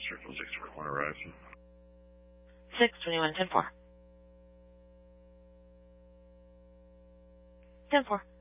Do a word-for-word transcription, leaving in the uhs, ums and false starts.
Circle six four one arrives. six twenty-one ten four. ten four.